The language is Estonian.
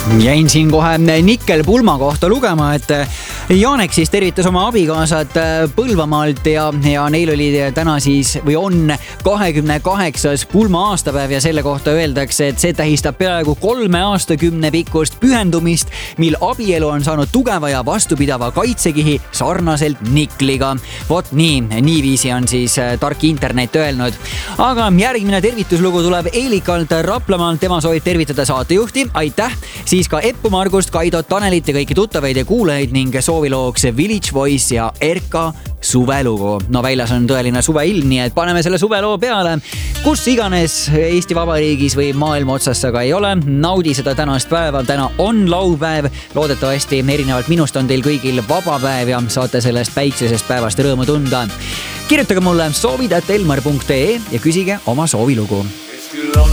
Jäin siin kohe Nikkel Pulma kohta lugema, et Janek siis tervitas oma abikaasat Põlvamaalt ja neil oli täna siis või on 28. Pulma aastapäev ja selle kohta öeldakse, et see tähistab peaaegu 3 aastakümne pikkust pühendumist, mil abielu on saanud tugeva ja vastupidava kaitsekihi sarnaselt nikliga. Vot niiviisi on siis tark internet öelnud. Aga järgmine tervituslugu tuleb Eelikalt Raplamaalt, tema soovib tervitada saatejuhti. Aitäh! Siis ka Eppu Margust, Kaidot, Tanelit ja kõiki tuttavaid ja kuulajaid ning soovilooks Village Voice ja Erka suvelugu. No väljas on tõeline suveilm, nii et paneme selle suveloo peale. Kus iganes Eesti Vabariigis või maailma otsas sa ka ei ole, naudi seda tänast päeva. Täna on laupäev. Loodetavasti erinevalt minust on teil kõigil vaba päev ja saate sellest päiksesest päevast rõõmu tunda. Kirjutage mulle soovid@elmar.ee ja küsige oma soovilugu.